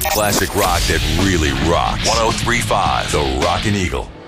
Classic rock that really rocks. 103.5 The Rockin' Eagle.